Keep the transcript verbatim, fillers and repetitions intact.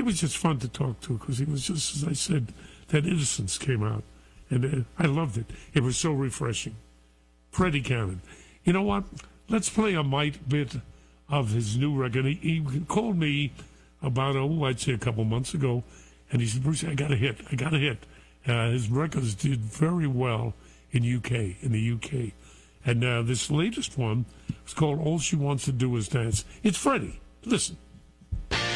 was just fun to talk to because he was just, as I said, that innocence came out. And uh, I loved it. It was so refreshing. Freddie Cannon. You know what? Let's play a mite bit of his new record. He, he called me about, oh, I'd say a couple months ago, and he said, Bruce, I got a hit. I got a hit. Uh, his records did very well in U K, in the U K. And uh, this latest one was called All She Wants to Do Is Dance. It's Freddie. Listen.